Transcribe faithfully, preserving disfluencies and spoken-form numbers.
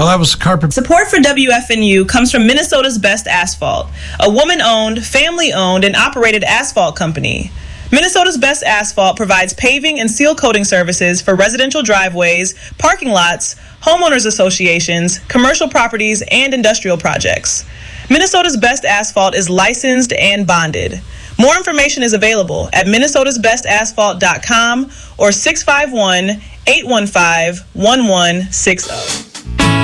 Oh, that was carpet. Support for W F N U comes from Minnesota's Best Asphalt, a woman-owned, family-owned, and operated asphalt company. Minnesota's Best Asphalt provides paving and seal coating services for residential driveways, parking lots, homeowners associations, commercial properties, and industrial projects. Minnesota's Best Asphalt is licensed and bonded. More information is available at minnesotas best asphalt dot com or six five one, eight one five, one one six zero.